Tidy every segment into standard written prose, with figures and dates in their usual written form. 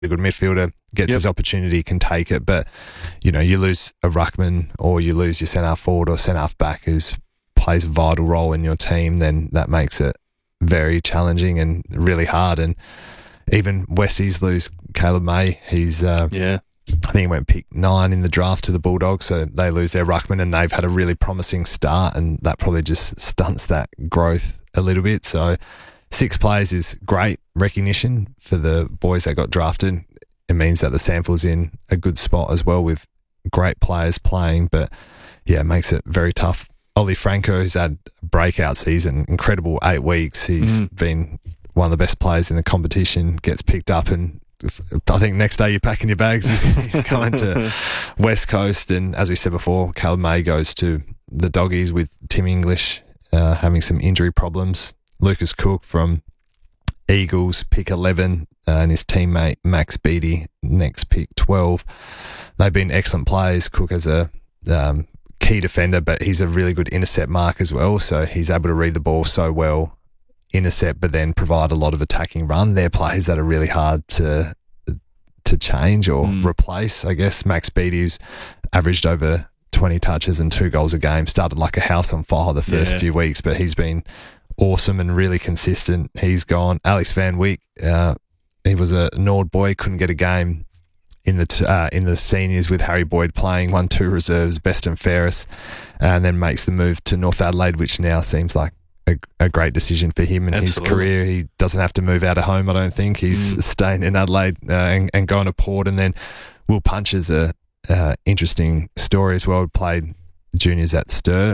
a good midfielder, gets his opportunity, can take it. But, you lose a ruckman or you lose your centre-half forward or centre-half back who plays a vital role in your team, then that makes it very challenging and really hard. And even Westies lose Caleb May. He's I think he went pick 9 in the draft to the Bulldogs, so they lose their ruckman and they've had a really promising start, and that probably just stunts that growth a little bit. So 6 players is great recognition for the boys that got drafted. It means that the sample's in a good spot as well with great players playing, but it makes it very tough. Ollie Franco, who's had a breakout season, incredible 8 weeks. He's been one of the best players in the competition, gets picked up, and I think next day you're packing your bags. He's going to West Coast, and as we said before, Caleb May goes to the Doggies with Tim English having some injury problems. Lucas Cook from Eagles, pick 11, and his teammate Max Beattie, next pick 12. They've been excellent players. Cook as a key defender, but he's a really good intercept mark as well, so he's able to read the ball so well, intercept, but then provide a lot of attacking run. They're players that are really hard to change or replace, I guess. Max Beattie, who's averaged over 20 touches and 2 goals a game, started like a house on fire the first few weeks, but he's been awesome and really consistent. He's gone. Alex Van Wyk, he was a Nord boy, couldn't get a game in the seniors with Harry Boyd playing, won 2 reserves, best and fairest, and then makes the move to North Adelaide, which now seems like a great decision for him and his career. He doesn't have to move out of home, I don't think. He's staying in Adelaide and going to Port. And then Will Punch is a interesting story as well. Played juniors at Stir.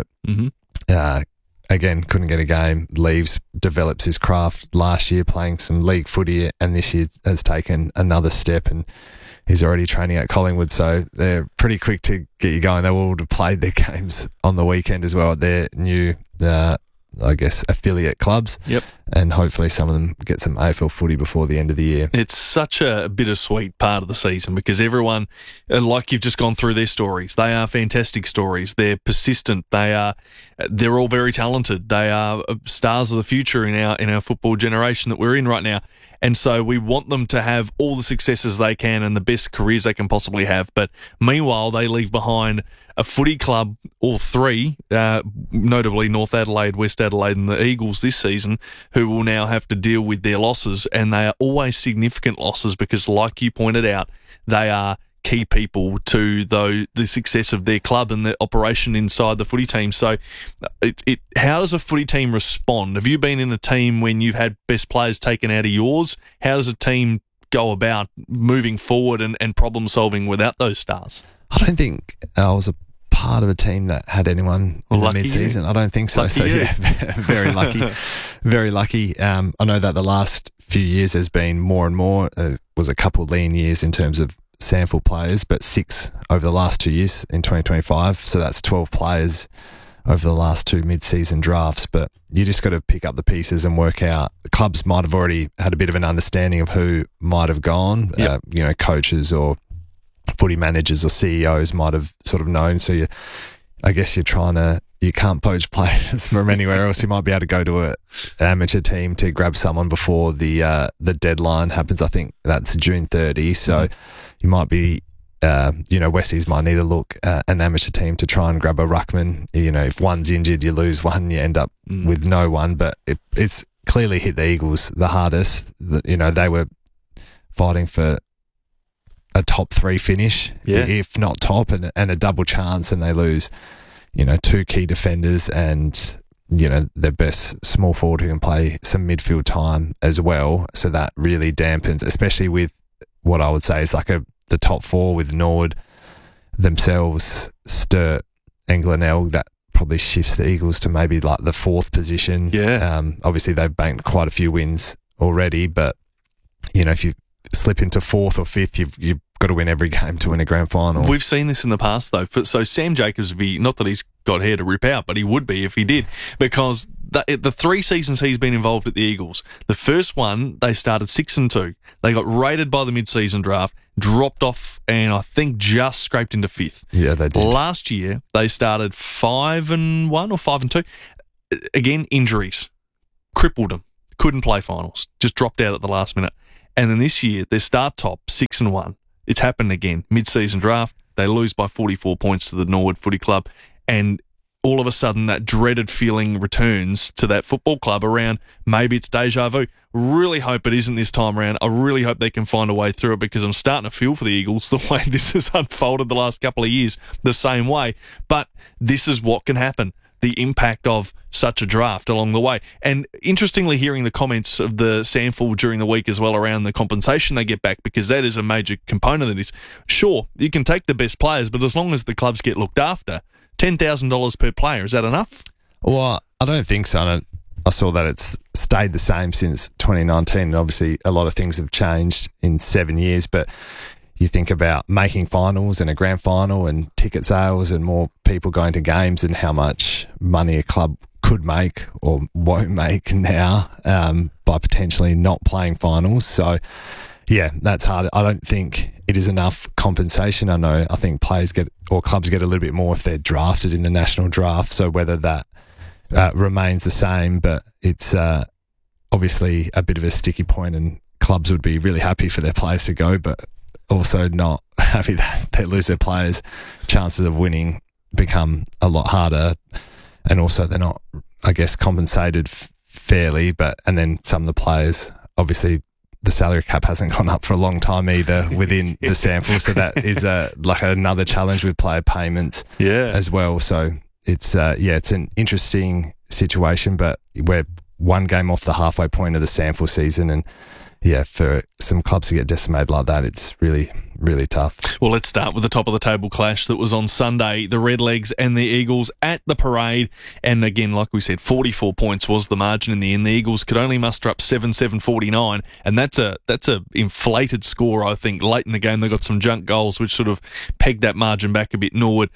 Again, couldn't get a game, leaves, develops his craft last year playing some league footy, and this year has taken another step and he's already training at Collingwood, so they're pretty quick to get you going. They will have played their games on the weekend as well at their new, I guess, affiliate clubs. Yep. And hopefully some of them get some AFL footy before the end of the year. It's such a bittersweet part of the season because everyone, like you've just gone through their stories, they are fantastic stories. They're persistent. They're all very talented. They are stars of the future in our football generation that we're in right now. And so we want them to have all the successes they can and the best careers they can possibly have. But meanwhile, they leave behind a footy club or 3, notably North Adelaide, West Adelaide and the Eagles this season, who will now have to deal with their losses. And they are always significant losses because, like you pointed out, they are key people to the success of their club and the operation inside the footy team. So how does a footy team respond? Have you been in a team when you've had best players taken out of yours? How does a team go about moving forward and problem solving without those stars? I don't think I was a part of a team that had anyone in the mid-season. I don't think so. Very lucky. Very lucky. I know that the last few years has been more and more. Was a couple of lean years in terms of sample players, but 6 over the last 2 years in 2025. So that's 12 players over the last 2 mid-season drafts. But you just got to pick up the pieces and work out. The clubs might have already had a bit of an understanding of who might have gone. Yep. Coaches or footy managers or CEOs might have sort of known. So you can't poach players from anywhere else. You might be able to go to an amateur team to grab someone before the deadline happens. I think that's June 30. So you might be, Westies might need to look at an amateur team to try and grab a ruckman. If one's injured, you lose one, you end up with no one. But it's clearly hit the Eagles the hardest. They were fighting for a top 3 finish, if not top, and a double chance, and they lose 2 key defenders and their best small forward who can play some midfield time as well. So that really dampens, especially with what I would say is like the top 4 with Nord themselves, Sturt and Glenelg. That probably shifts the Eagles to maybe like the 4th position. Obviously they've banked quite a few wins already, but if you slip into 4th or 5th, you've got to win every game to win a grand final. We've seen this in the past, though. So Sam Jacobs would be, not that he's got hair to rip out, but he would be if he did, because the 3 seasons he's been involved at the Eagles, the first one, they started 6-2. They got rated by the mid-season draft, dropped off, and I think just scraped into 5th. Yeah, they did. Last year, they started 5-1 or 5-2. Again, injuries. Crippled them. Couldn't play finals. Just dropped out at the last minute. And then this year, they start top, 6-1. It's happened again. Mid-season draft, they lose by 44 points to the Norwood Footy Club, and all of a sudden that dreaded feeling returns to that football club around maybe it's deja vu. Really hope it isn't this time around. I really hope they can find a way through it, because I'm starting to feel for the Eagles the way this has unfolded the last couple of years the same way. But this is what can happen. The impact of such a draft along the way. And interestingly, hearing the comments of the SANFL during the week as well around the compensation they get back, because that is a major component of this. Sure, you can take the best players, but as long as the clubs get looked after, $10,000 per player, is that enough? Well, I don't think so. I saw that it's stayed the same since 2019. And obviously, a lot of things have changed in 7 years, but you think about making finals and a grand final and ticket sales and more people going to games and how much money a club could make or won't make now by potentially not playing finals. So, yeah, that's hard. I don't think it is enough compensation. I think players get, or clubs get, a little bit more if they're drafted in the national draft. So whether that remains the same, but it's obviously a bit of a sticky point, and clubs would be really happy for their players to go, but also not happy that they lose their players. Chances of winning become a lot harder, and also they're not, I guess, compensated fairly. And then some of the players, obviously, the salary cap hasn't gone up for a long time either within the SANFL, so that is like another challenge with player payments as well. So it's it's an interesting situation, but we're one game off the halfway point of the SANFL season, and for some clubs to get decimated like that, it's really, really tough. Well, let's start with the top of the table clash that was on Sunday. The Redlegs and the Eagles at the Parade. And again, like we said, 44 points was the margin in the end. The Eagles could only muster up 7-7-49, and that's a inflated score, I think. Late in the game, they got some junk goals, which sort of pegged that margin back a bit. Norwood,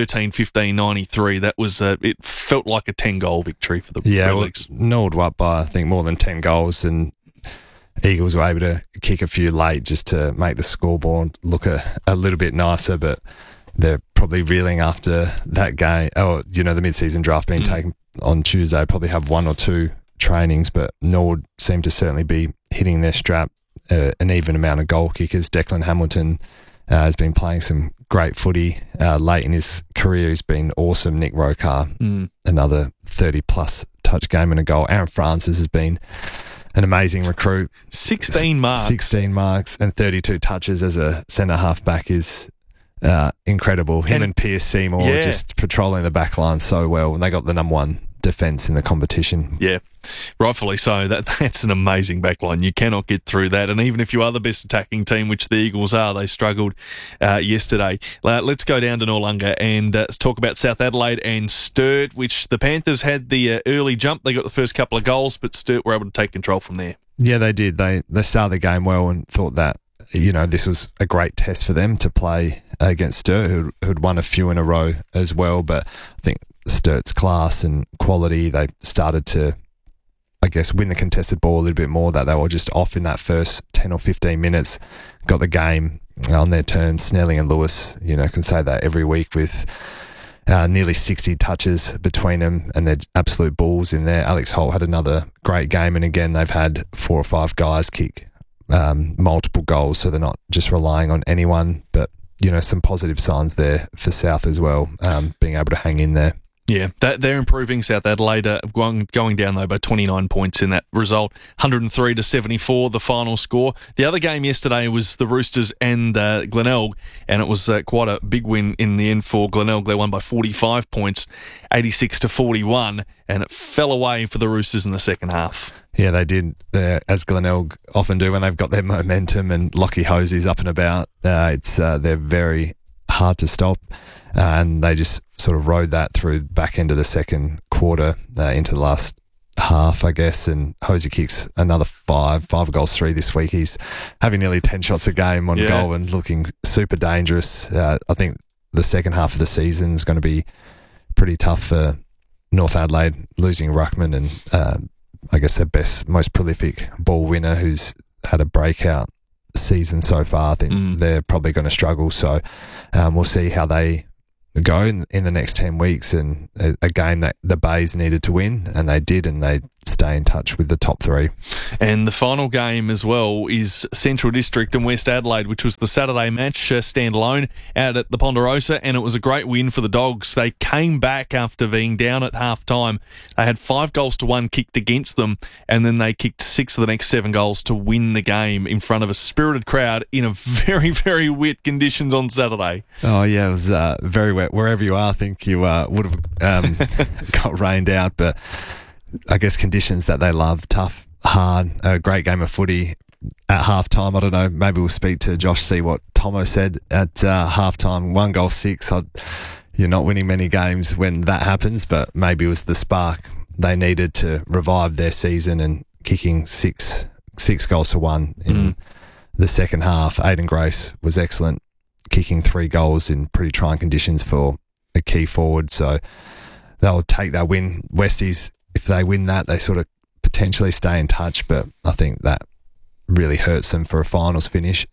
13-15-93. That was it felt like a 10-goal victory for the Redlegs. Well, Norwood were up by, I think, more than 10 goals, and Eagles were able to kick a few late just to make the scoreboard look a little bit nicer, but they're probably reeling after that game. Oh, the mid-season draft being taken on Tuesday, probably have one or two trainings, but Norwood seem to certainly be hitting their strap. An even amount of goal kickers. Declan Hamilton has been playing some great footy late in his career. He's been awesome. Nick Rokar, another 30-plus touch game and a goal. Aaron Francis has been an amazing recruit. 16 marks and 32 touches as a centre half back is incredible. Him and Pierce Seymour just patrolling the back line so well, and they got the number one defence in the competition. Yeah, rightfully so. That's an amazing backline. You cannot get through that. And even if you are the best attacking team, which the Eagles are, they struggled yesterday. Let's go down to Noarlunga and talk about South Adelaide and Sturt, which the Panthers had the early jump. They got the first couple of goals, but Sturt were able to take control from there. Yeah, they did. They started the game well and thought that this was a great test for them to play against Sturt, who'd won a few in a row as well. But I think Sturt's class and quality, they started to, I guess, win the contested ball a little bit more, that they were just off in that first 10 or 15 minutes, got the game on their terms. Snelling and Lewis, can say that every week with nearly 60 touches between them, and they're absolute bulls in there. Alex Holt had another great game, and again, they've had 4 or 5 guys kick multiple goals, so they're not just relying on anyone, but some positive signs there for South as well, being able to hang in there. Yeah, they're improving. South Adelaide going down, though, by 29 points in that result. 103-74, the final score. The other game yesterday was the Roosters and Glenelg, and it was quite a big win in the end for Glenelg. They won by 45 points, 86-41, and it fell away for the Roosters in the second half. Yeah, they did, as Glenelg often do when they've got their momentum and Lockie Hosey's up and about. They're very hard to stop, and they just sort of rode that through the back end of the second quarter into the last half, I guess, and Hosey kicks another 5 goals, 3 this week. He's having nearly 10 shots a game on goal and looking super dangerous. I think the second half of the season is going to be pretty tough for North Adelaide, losing Ruckman and I guess their most prolific ball winner, who's had a breakout season so far. I think they're probably going to struggle. So we'll see how they go in the next 10 weeks, and a game that the Bays needed to win, and they did, and they stay in touch with the top three. And the final game as well is Central District and West Adelaide, which was the Saturday match, standalone out at the Ponderosa, and it was a great win for the Dogs. They came back after being down at half-time. They had 5-1 kicked against them, and then they kicked 6 of the next 7 goals to win the game in front of a spirited crowd in a very, very wet conditions on Saturday. Oh, yeah, it was very wet. Wherever you are, I think you would have got rained out, but I guess conditions that they love, tough, hard, a great game of footy at halftime. I don't know, maybe we'll speak to Josh, see what Tomo said at halftime. 1 goal, 6. You're not winning many games when that happens, but maybe it was the spark they needed to revive their season, and kicking 6 goals to 1 in the second half. Aiden Grace was excellent, kicking 3 goals in pretty trying conditions for a key forward. So they'll take that win. Westies, if they win that, they sort of potentially stay in touch, but I think that really hurts them for a finals finish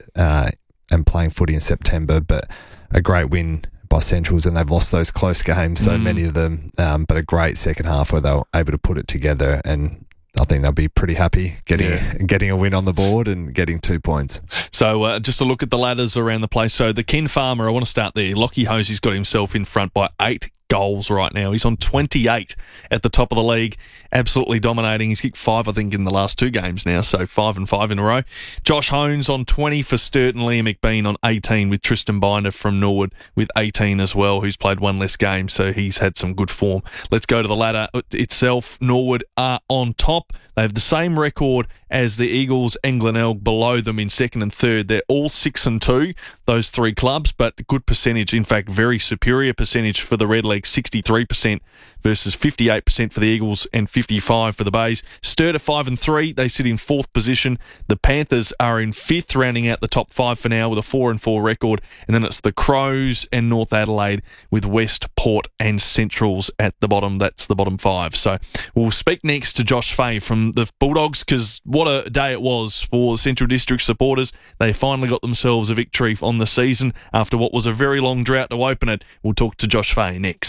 and playing footy in September. But a great win by Centrals, and they've lost those close games, so many of them, but a great second half where they were able to put it together, and I think they'll be pretty happy getting a win on the board and getting 2 points. So just a look at the ladders around the place. So the Ken Farmer, I want to start there. Lockie Hosey's got himself in front by 8 goals right now. He's on 28 at the top of the league, absolutely dominating. He's kicked 5, I think, in the last 2 games now, so 5 and 5 in a row. Josh Hones on 20 for Sturt, and Liam McBean on 18, with Tristan Binder from Norwood with 18 as well, who's played 1 less game, so he's had some good form. Let's go to the ladder itself. Norwood are on top. They have the same record as the Eagles and Glenelg below them in second and third. They're all 6 and 2, those 3 clubs, but good percentage. In fact, very superior percentage for the Red League, 63% versus 58% for the Eagles and 55% for the Bays. Sturt are 5 and 3. They sit in 4th position. The Panthers are in 5th, rounding out the top 5 for now with a 4 and 4 record. And then it's the Crows and North Adelaide with West, Port and Centrals at the bottom. That's the bottom 5. So we'll speak next to Josh Fahey from the Bulldogs, because what a day it was for Central District supporters. They finally got themselves a victory on the season after what was a very long drought to open it. We'll talk to Josh Fahey next.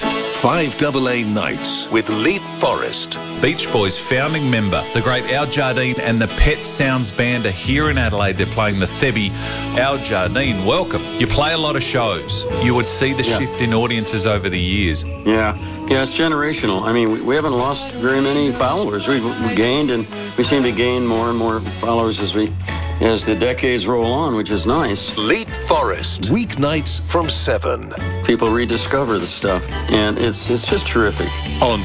5AA Nights with Leap Forest. Beach Boys founding member, the great Al Jardine and the Pet Sounds Band are here in Adelaide. They're playing the Thebby. Al Jardine, welcome. You play a lot of shows. You would see the shift in audiences over the years. Yeah, it's generational. I mean, we haven't lost very many followers. We gained, and we seem to gain more and more followers as the decades roll on, which is nice. Leap Forest, weeknights from 7. People rediscover the stuff, and it's just terrific. On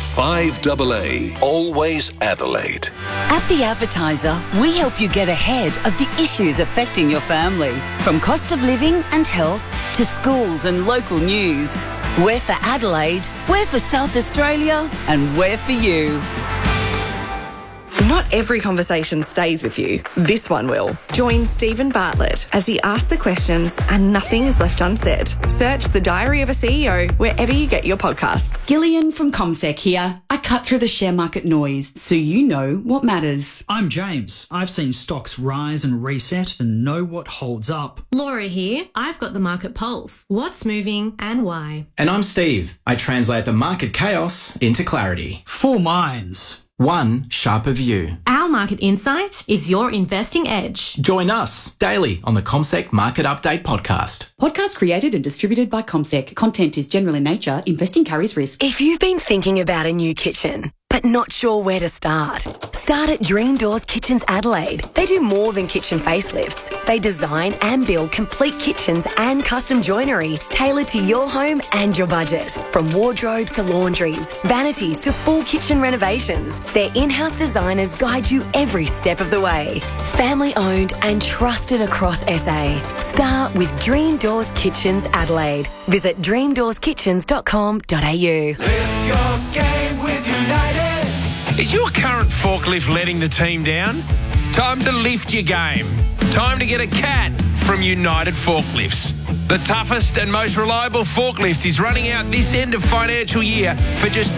5AA, always Adelaide. At The Advertiser, we help you get ahead of the issues affecting your family, from cost of living and health to schools and local news. We're for Adelaide, we're for South Australia, and we're for you. Not every conversation stays with you. This one will. Join Stephen Bartlett as he asks the questions and nothing is left unsaid. Search The Diary of a CEO wherever you get your podcasts. Gillian from CommSec here. I cut through the share market noise so you know what matters. I'm James. I've seen stocks rise and reset and know what holds up. Laura here. I've got the market pulse. What's moving and why? And I'm Steve. I translate the market chaos into clarity. 4 minds. One sharper view. Our market insight is your investing edge. Join us daily on the CommSec Market Update podcast. Podcast created and distributed by CommSec. Content is general in nature. Investing carries risk. If you've been thinking about a new kitchen, but not sure where to start at Dream Doors Kitchens Adelaide. They do more than kitchen facelifts. They design and build complete kitchens and custom joinery tailored to your home and your budget. From wardrobes to laundries, vanities to full kitchen renovations, their in-house designers guide you every step of the way. Family owned and trusted across SA. Start with Dream Doors Kitchens Adelaide. Visit dreamdoorskitchens.com.au. Lift your game with United. Is your current forklift letting the team down? Time to lift your game. Time to get a CAT from United Forklifts. The toughest and most reliable forklift is running out this end of financial year for just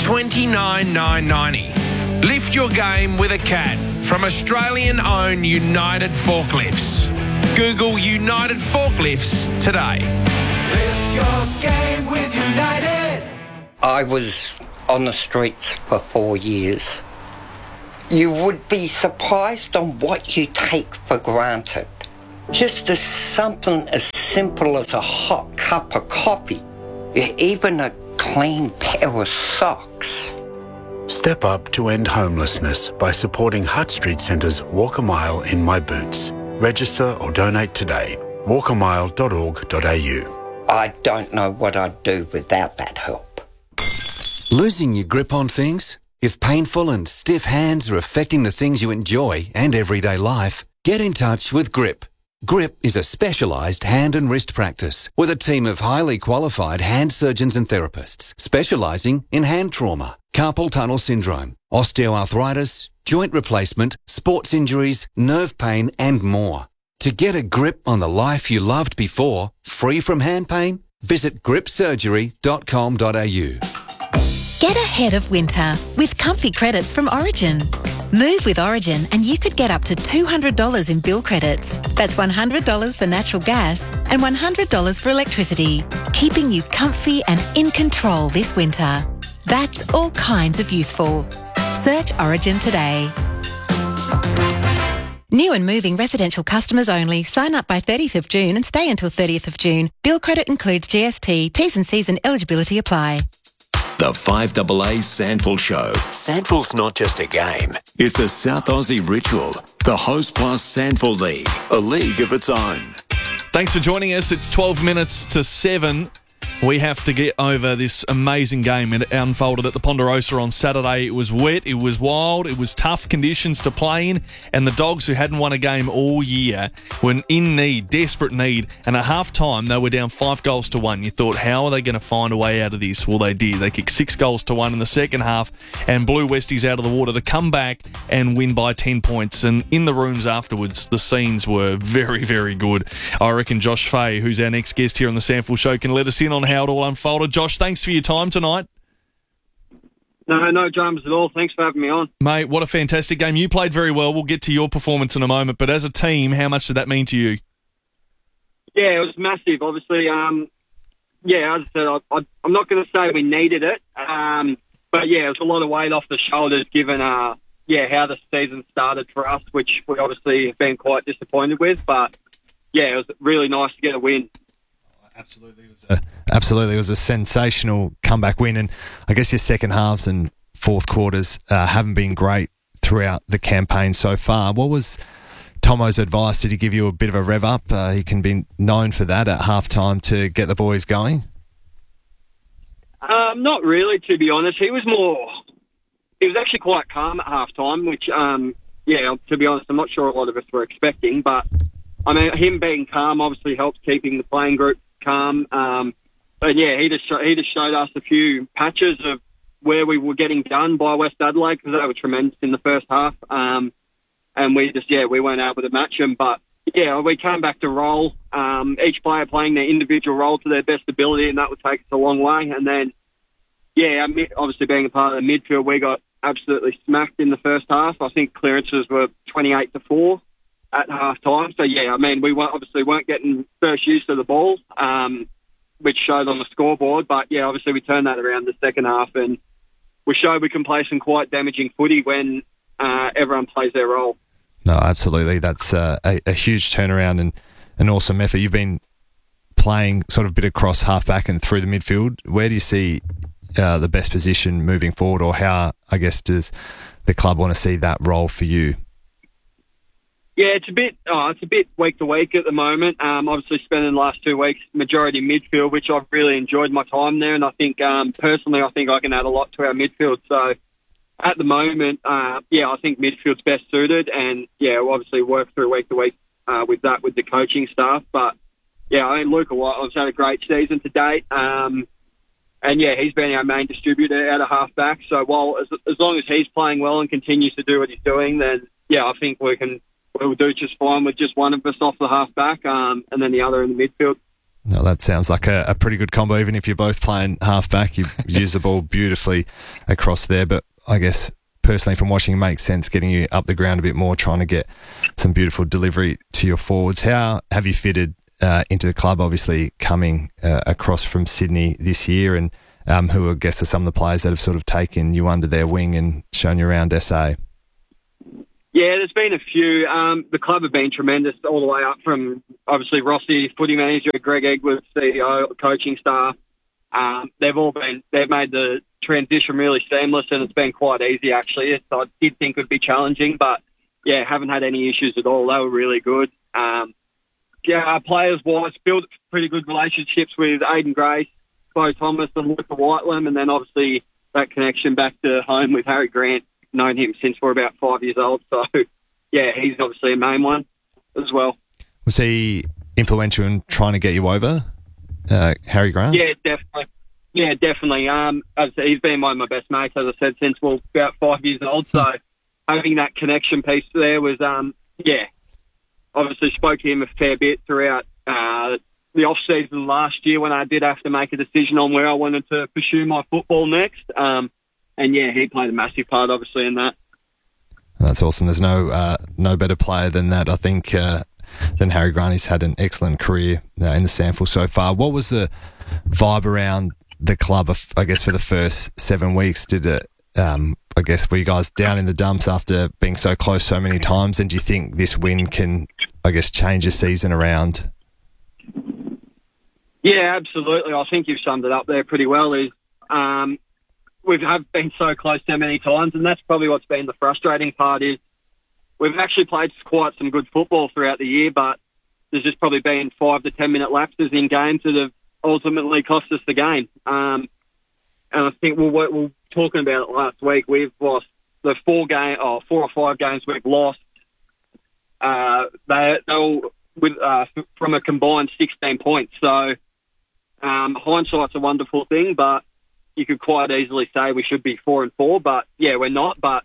$29,990. Lift your game with a CAT from Australian-owned United Forklifts. Google United Forklifts today. Lift your game with United. I was on the streets for 4 years. You would be surprised on what you take for granted. Just as something as simple as a hot cup of coffee, even a clean pair of socks. Step up to end homelessness by supporting Hutt Street Centre's Walk a Mile in My Boots. Register or donate today. walkamile.org.au. I don't know what I'd do without that help. Losing your grip on things? If painful and stiff hands are affecting the things you enjoy and everyday life, get in touch with GRIP. GRIP is a specialised hand and wrist practice with a team of highly qualified hand surgeons and therapists specialising in hand trauma, carpal tunnel syndrome, osteoarthritis, joint replacement, sports injuries, nerve pain and more. To get a grip on the life you loved before, free from hand pain, visit gripsurgery.com.au. Get ahead of winter with comfy credits from Origin. Move with Origin and you could get up to $200 in bill credits. That's $100 for natural gas and $100 for electricity, keeping you comfy and in control this winter. That's all kinds of useful. Search Origin today. New and moving residential customers only. Sign up by 30th of June and stay until 30th of June. Bill credit includes GST. T's and C's and eligibility apply. The 5AA Sandful Show. Sandful's not just a game. It's a South Aussie ritual. The Host Plus Sandful League. A league of its own. Thanks for joining us. It's 12 minutes to 7. We have to get over this amazing game. It unfolded at the Ponderosa on Saturday. It was wet, it was wild, it was tough conditions to play in, and the Dogs, who hadn't won a game all year, were in need, desperate need, and at half-time they were down 5-1. You thought, how are they going to find a way out of this? Well, they did. They kicked 6-1 in the second half and blew Westies out of the water to come back and win by 10 points. And in the rooms afterwards, the scenes were very, very good. I reckon Josh Fay, who's our next guest here on the Sandful Show, can let us in on how it all unfolded. Josh, thanks for your time tonight. No dramas at all. Thanks for having me on. Mate, what a fantastic game. You played very well. We'll get to your performance in a moment, but as a team, how much did that mean to you? Yeah, it was massive, obviously. As I said, I'm not going to say we needed it, but yeah, it was a lot of weight off the shoulders given how the season started for us, which we obviously have been quite disappointed with, but yeah, it was really nice to get a win. Absolutely, it was a sensational comeback win, and I guess your second halves and fourth quarters haven't been great throughout the campaign so far. What was Tomo's advice? Did he give you a bit of a rev up? He can be known for that at halftime to get the boys going. Not really, to be honest. He was actually quite calm at halftime, which to be honest, I'm not sure a lot of us were expecting, but I mean, him being calm obviously helps keeping the playing group calm. But yeah, he just showed us a few patches of where we were getting done by West Adelaide, because they were tremendous in the first half. And we weren't able to match them. But yeah, we came back to roll. Each player playing their individual role to their best ability, and that would take us a long way. And then, obviously being a part of the midfield, we got absolutely smacked in the first half. I think clearances were 28-4. At half time. So, we weren't getting first use of the ball, which showed on the scoreboard. But, obviously we turned that around the second half, and we showed we can play some quite damaging footy when everyone plays their role. No, absolutely. That's a huge turnaround and an awesome effort. You've been playing sort of a bit across half-back and through the midfield. Where do you see the best position moving forward, or how, I guess, does the club want to see that role for you? Yeah, it's a bit week to week at the moment. Obviously spending the last 2 weeks majority midfield, which I've really enjoyed my time there, and I think personally I can add a lot to our midfield. So at the moment, I think midfield's best suited, and we'll obviously work through week to week with the coaching staff. But Luca Whitelove's had a great season to date, and he's been our main distributor out of half back. So while as long as he's playing well and continues to do what he's doing, then I think we'll do just fine with just one of us off the half-back and then the other in the midfield. No, that sounds like a pretty good combo. Even if you're both playing half-back, you use the ball beautifully across there. But I guess, personally, from watching, it makes sense getting you up the ground a bit more, trying to get some beautiful delivery to your forwards. How have you fitted into the club, obviously coming across from Sydney this year, and who I guess are some of the players that have sort of taken you under their wing and shown you around SA? Yeah, there's been a few. The club have been tremendous all the way up from, obviously, Rossi, footy manager, Greg Edwards, CEO, coaching staff. They've made the transition really seamless, and it's been quite easy, actually. So I did think it would be challenging, but, yeah, haven't had any issues at all. They were really good. Players-wise, built pretty good relationships with Aidan Grace, Bo Thomas and Luca Whitelam, and then, obviously, that connection back to home with Harry Grant. Known him since we're about 5 years old. So, yeah, he's obviously a main one as well. Was he influential in trying to get you over, Harry Grant? Yeah, definitely. Yeah, definitely. He's been one of my best mates, as I said, since we're about 5 years old. So having that connection piece there was, obviously spoke to him a fair bit throughout the off-season last year when I did have to make a decision on where I wanted to pursue my football next. And, yeah, he played a massive part, obviously, in that. That's awesome. There's no better player than that, I think, than Harry Grant. He's had an excellent career in the SANFL so far. What was the vibe around the club, I guess, for the first 7 weeks? Did it, were you guys down in the dumps after being so close so many times? And do you think this win can, change your season around? Yeah, absolutely. I think you've summed it up there pretty well. We have been so close so many times, and that's probably what's been the frustrating part is we've actually played quite some good football throughout the year, but there's just probably been 5 to 10 minute lapses in games that have ultimately cost us the game. And I think we were talking about it last week. We've lost the 4 or 5 games we've lost. They from a combined 16 points. So hindsight's a wonderful thing, but you could quite easily say we should be 4-4, but yeah, we're not. But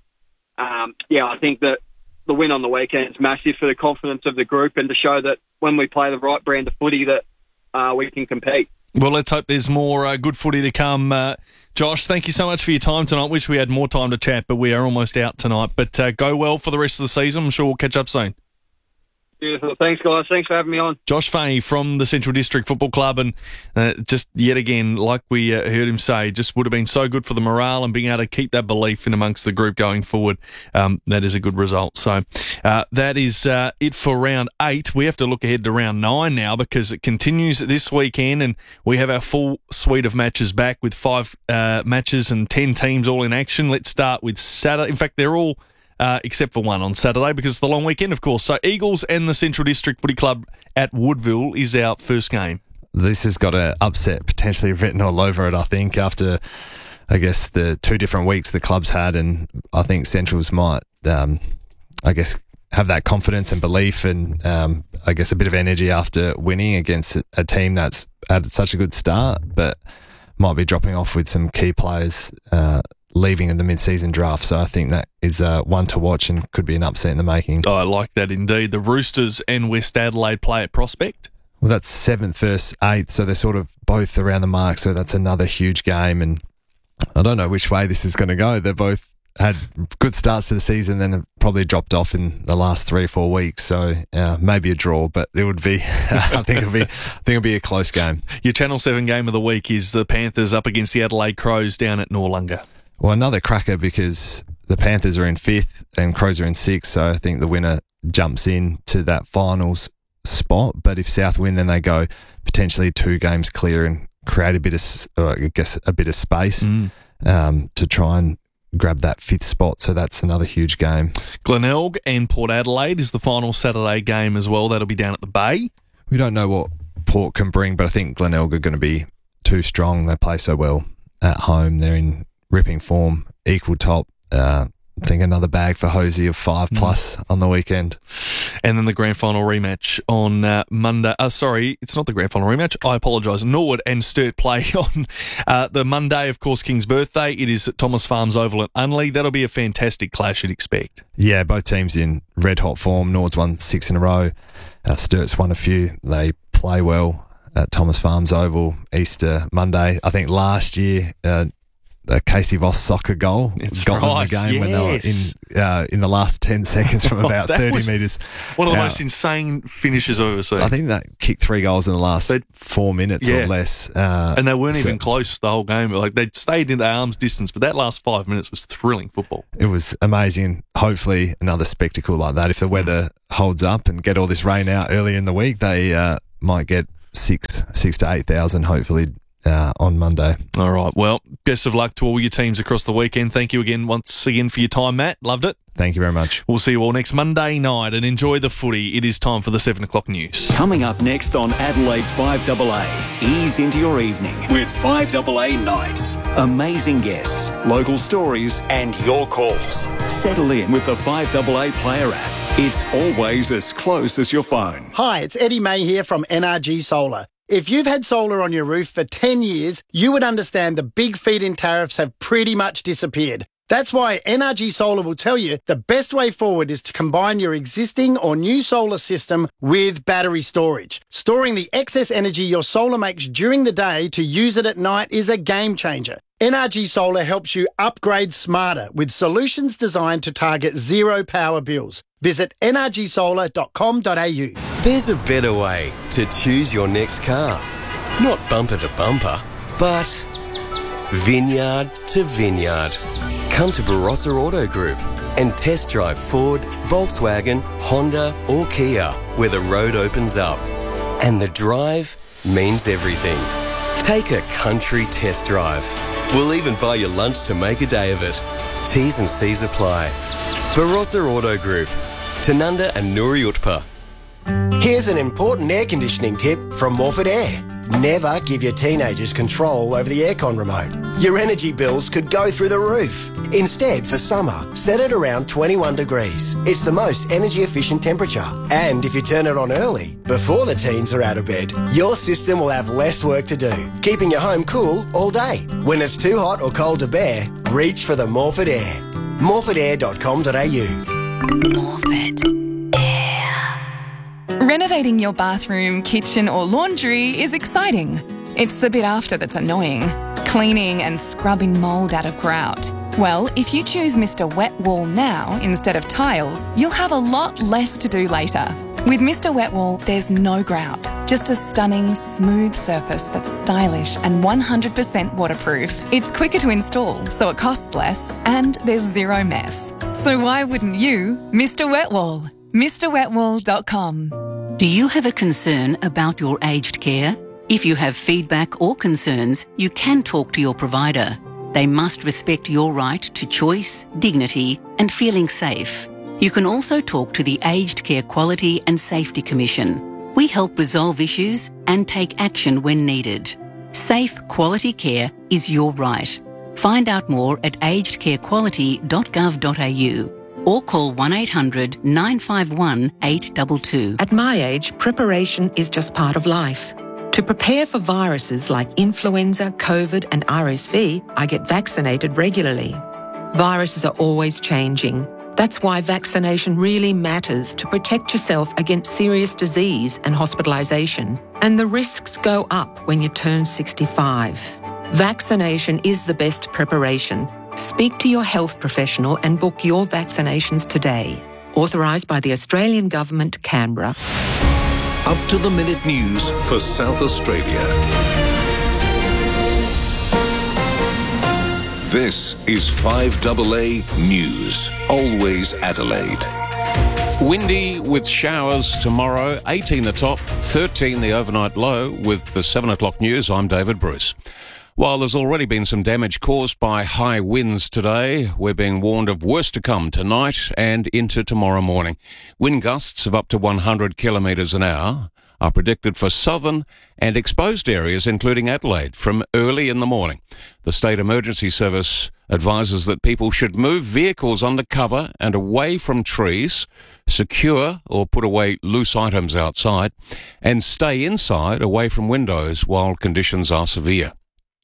I think that the win on the weekend is massive for the confidence of the group and to show that when we play the right brand of footy that we can compete. Well, let's hope there's more good footy to come. Josh, thank you so much for your time tonight. Wish we had more time to chat, but we are almost out tonight. But go well for the rest of the season. I'm sure we'll catch up soon. Beautiful. Thanks, guys. Thanks for having me on. Josh Fahey from the Central District Football Club, and just yet again, like we heard him say, just would have been so good for the morale and being able to keep that belief in amongst the group going forward. That is a good result. So that is it for round 8. We have to look ahead to round 9 now because it continues this weekend, and we have our full suite of matches back with 5 matches and 10 teams all in action. Let's start with Saturday. In fact, they're all except for one on Saturday because it's the long weekend, of course. So Eagles and the Central District Footy Club at Woodville is our first game. This has got an upset potentially written all over it, I think, after, the 2 different weeks the club's had, and I think Centrals might, have that confidence and belief and, a bit of energy after winning against a team that's had such a good start, but might be dropping off with some key players leaving in the mid-season draft. So I think that is one to watch and could be an upset in the making. Oh, I like that indeed. The Roosters and West Adelaide play at Prospect. Well, that's 7th versus 8th, so they're sort of both around the mark, so that's another huge game, and I don't know which way this is going to go. They've both had good starts to the season, then have probably dropped off in the last 3 or 4 weeks, so maybe a draw, but it would be, I think it'll be a close game. Your Channel 7 game of the week is the Panthers up against the Adelaide Crows down at Noarlunga. Well, another cracker because the Panthers are in 5th and Crows are in 6th, so I think the winner jumps in to that finals spot. But if South win, then they go potentially 2 games clear and create a bit of space to try and grab that 5th spot. So that's another huge game. Glenelg and Port Adelaide is the final Saturday game as well. That'll be down at the Bay. We don't know what Port can bring, but I think Glenelg are going to be too strong. They play so well at home. They're in ripping form, equal top. I think another bag for Hosey of 5+ on the weekend. And then the grand final rematch on Monday. Sorry, it's not the grand final rematch. I apologise. Norwood and Sturt play on the Monday, of course, King's birthday. It is at Thomas Farms Oval at Unley. That'll be a fantastic clash, you'd expect. Yeah, both teams in red-hot form. Nord's won 6 in a row. Sturt's won a few. They play well at Thomas Farms Oval, Easter Monday. I think last year a Casey Voss soccer goal. It's got them right, the game when they were in the last 10 seconds from about 30 metres. One of the most insane finishes I've ever seen. I think that kicked 3 goals in the last 4 minutes or less. And they weren't even close the whole game. Like, they'd stayed in the arm's distance, but that last 5 minutes was thrilling football. It was amazing. Hopefully another spectacle like that. If the weather holds up and get all this rain out early in the week, they might get 6,000 to 8,000 hopefully on Monday. All right. Well, best of luck to all your teams across the weekend. Thank you once again for your time, Matt. Loved it. Thank you very much. We'll see you all next Monday night and enjoy the footy. It is time for the 7 o'clock news. Coming up next on Adelaide's 5AA, ease into your evening with 5AA Nights. Amazing guests, local stories and your calls. Settle in with the 5AA Player app. It's always as close as your phone. Hi, it's Eddie May here from NRG Solar. If you've had solar on your roof for 10 years, you would understand the big feed-in tariffs have pretty much disappeared. That's why NRG Solar will tell you the best way forward is to combine your existing or new solar system with battery storage. Storing the excess energy your solar makes during the day to use it at night is a game changer. NRG Solar helps you upgrade smarter with solutions designed to target zero power bills. Visit nrgsolar.com.au. There's a better way to choose your next car. Not bumper to bumper, but vineyard to vineyard. Come to Barossa Auto Group and test drive Ford, Volkswagen, Honda or Kia, where the road opens up. And the drive means everything. Take a country test drive. We'll even buy you lunch to make a day of it. T's and C's apply. Barossa Auto Group, Tanunda and Nuri Utpa. Here's an important air conditioning tip from Morford Air. Never give your teenagers control over the aircon remote. Your energy bills could go through the roof. Instead, for summer, set it around 21 degrees. It's the most energy efficient temperature. And if you turn it on early, before the teens are out of bed, your system will have less work to do, keeping your home cool all day. When it's too hot or cold to bear, reach for the Morford Air. morfordair.com.au. Morford Air. Renovating your bathroom, kitchen or laundry is exciting. It's the bit after that's annoying. Cleaning and scrubbing mould out of grout. Well, if you choose Mr. Wet Wall now instead of tiles, you'll have a lot less to do later. With Mr. Wet Wall, there's no grout, just a stunning, smooth surface that's stylish and 100% waterproof. It's quicker to install, so it costs less, and there's zero mess. So why wouldn't you? Mr. Wet Wall. MrWetWall.com. Do you have a concern about your aged care? If you have feedback or concerns, you can talk to your provider. They must respect your right to choice, dignity, and feeling safe. You can also talk to the Aged Care Quality and Safety Commission. We help resolve issues and take action when needed. Safe, quality care is your right. Find out more at agedcarequality.gov.au or call 1800 951 822. At my age, preparation is just part of life. To prepare for viruses like influenza, COVID and RSV, I get vaccinated regularly. Viruses are always changing. That's why vaccination really matters to protect yourself against serious disease and hospitalisation. And the risks go up when you turn 65. Vaccination is the best preparation. Speak to your health professional and book your vaccinations today. Authorised by the Australian Government, Canberra. Up-to-the-minute news for South Australia. This is 5AA News. Always Adelaide. Windy with showers tomorrow, 18 the top, 13 the overnight low. With the 7 o'clock news, I'm David Bruce. While there's already been some damage caused by high winds today, we're being warned of worse to come tonight and into tomorrow morning. Wind gusts of up to 100 kilometres an hour are predicted for southern and exposed areas, including Adelaide, from early in the morning. The State Emergency Service advises that people should move vehicles under cover and away from trees, secure or put away loose items outside, and stay inside away from windows while conditions are severe.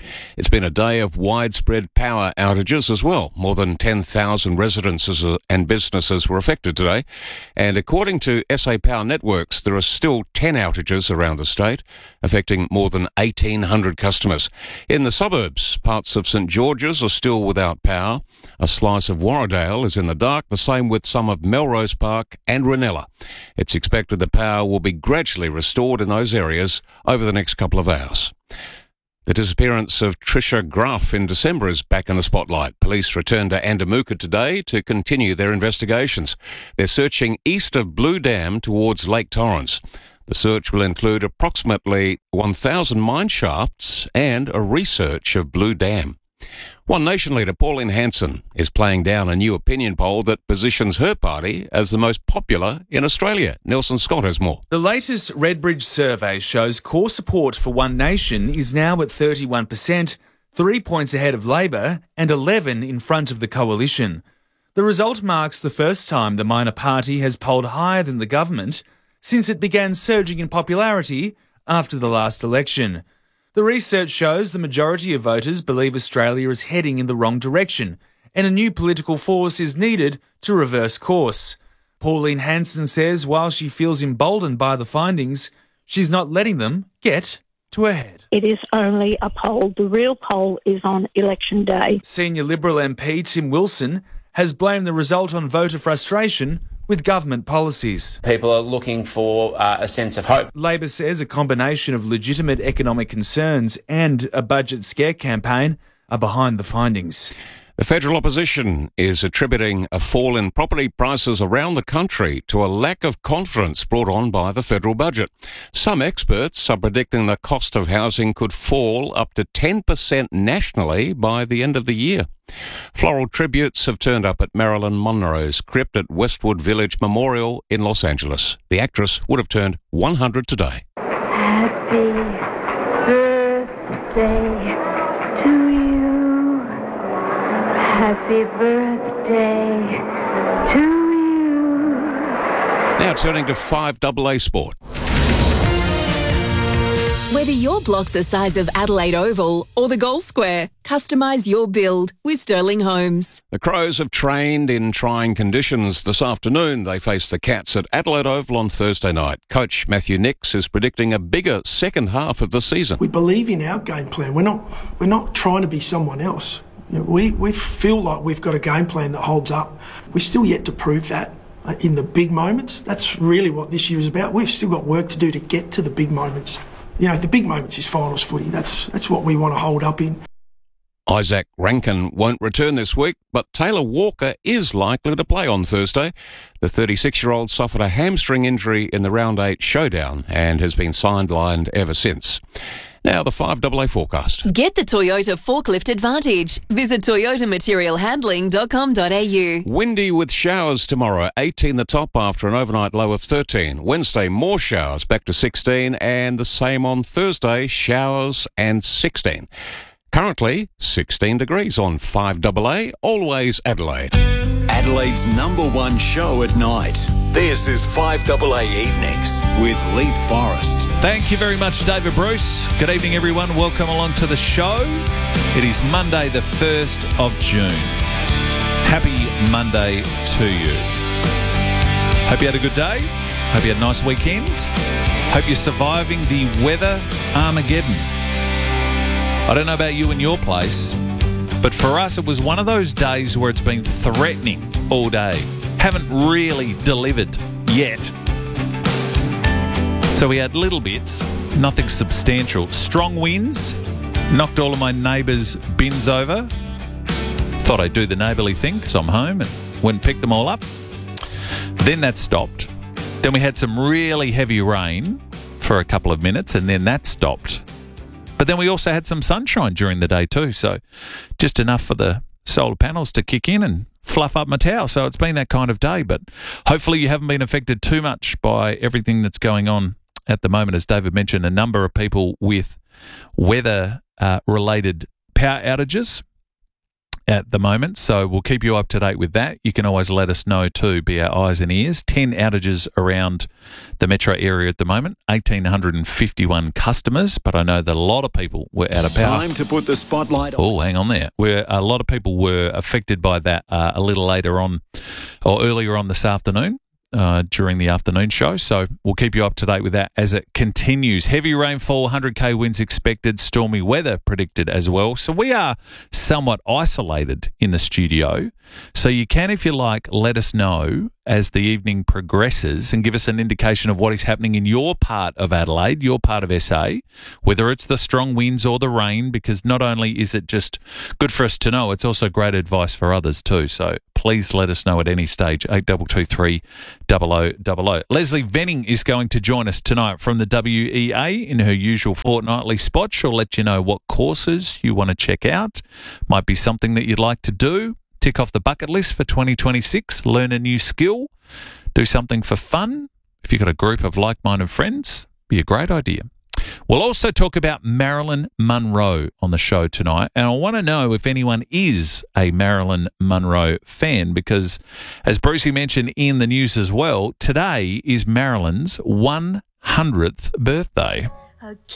It's been a day of widespread power outages as well. More than 10,000 residences and businesses were affected today. And according to SA Power Networks, there are still 10 outages around the state, affecting more than 1,800 customers. In the suburbs, parts of St George's are still without power. A slice of Warradale is in the dark, the same with some of Melrose Park and Ranella. It's expected the power will be gradually restored in those areas over the next couple of hours. The disappearance of Tricia Gruff in December is back in the spotlight. Police returned to Andamuka today to continue their investigations. They're searching east of Blue Dam towards Lake Torrens. The search will include approximately 1,000 mine shafts and a research of Blue Dam. One Nation leader, Pauline Hanson, is playing down a new opinion poll that positions her party as the most popular in Australia. Nelson Scott has more. The latest Redbridge survey shows core support for One Nation is now at 31%, 3 points ahead of Labor and 11 in front of the coalition. The result marks the first time the minor party has polled higher than the government since it began surging in popularity after the last election. The research shows the majority of voters believe Australia is heading in the wrong direction and a new political force is needed to reverse course. Pauline Hanson says while she feels emboldened by the findings, she's not letting them get to her head. It is only a poll. The real poll is on election day. Senior Liberal MP Tim Wilson has blamed the result on voter frustration with government policies. People are looking for a sense of hope. Labor says a combination of legitimate economic concerns and a budget scare campaign are behind the findings. The federal opposition is attributing a fall in property prices around the country to a lack of confidence brought on by the federal budget. Some experts are predicting the cost of housing could fall up to 10% nationally by the end of the year. Floral tributes have turned up at Marilyn Monroe's crypt at Westwood Village Memorial in Los Angeles. The actress would have turned 100 today. Happy birthday to you. Happy birthday to you. Now turning to 5AA Sport. Whether your block's the size of Adelaide Oval or the Gold Square, customise your build with Sterling Homes. The Crows have trained in trying conditions this afternoon. They face the Cats at Adelaide Oval on Thursday night. Coach Matthew Nix is predicting a bigger second half of the season. We believe in our game plan. We're not trying to be someone else. You know, we feel like we've got a game plan that holds up. We're still yet to prove that in the big moments. That's really what this year is about. We've still got work to do to get to the big moments. You know, the big moments is finals footy. That's what we want to hold up in. Isaac Rankin won't return this week, but Taylor Walker is likely to play on Thursday. The 36-year-old suffered a hamstring injury in the Round 8 showdown and has been sidelined ever since. Now, the 5AA forecast. Get the Toyota Forklift Advantage. Visit toyotamaterialhandling.com.au. Windy with showers tomorrow, 18 the top after an overnight low of 13. Wednesday, more showers, back to 16, and the same on Thursday, showers and 16. Currently, 16 degrees on 5AA, always Adelaide. Adelaide's #1 show at night. This is 5AA Evenings with Leith Forrest. Thank you very much, David Bruce. Good evening, everyone. Welcome along to the show. It is Monday, the 1st of June. Happy Monday to you. Hope you had a good day. Hope you had a nice weekend. Hope you're surviving the weather Armageddon. I don't know about you in your place, but for us it was one of those days where it's been threatening all day. Haven't really delivered yet. So we had little bits, nothing substantial. Strong winds, knocked all of my neighbours' bins over. Thought I'd do the neighbourly thing because I'm home and went and picked them all up. Then that stopped. Then we had some really heavy rain for a couple of minutes and then that stopped. But then we also had some sunshine during the day too, so just enough for the solar panels to kick in and fluff up my towel. So it's been that kind of day, but hopefully you haven't been affected too much by everything that's going on at the moment. As David mentioned, a number of people with weather-related power outages. at the moment, so we'll keep you up to date with that. You can always let us know too, be our eyes and ears. 10 outages around the metro area at the moment, 1,851 customers, but I know that a lot of people were out of power. Time to put the spotlight on. Oh, hang on there. A lot of people were affected by that a little later on, or earlier on this afternoon. During the afternoon show, so we'll keep you up to date with that as it continues. Heavy rainfall, 100k winds expected, stormy weather predicted as well. So we are somewhat isolated in the studio. So you can, if you like, let us know as the evening progresses and give us an indication of what is happening in your part of Adelaide, your part of SA, whether it's the strong winds or the rain, because not only is it just good for us to know, it's also great advice for others too. So please let us know at any stage, 8223 0000. Leslie Venning is going to join us tonight from the WEA in her usual fortnightly spot. She'll let you know what courses you want to check out. Might be something that you'd like to do. Tick off the bucket list for 2026, learn a new skill, do something for fun. If you've got a group of like-minded friends, be a great idea. We'll also talk about Marilyn Monroe on the show tonight, and I want to know if anyone is a Marilyn Monroe fan, because as Brucey mentioned in the news as well, today is Marilyn's 100th birthday.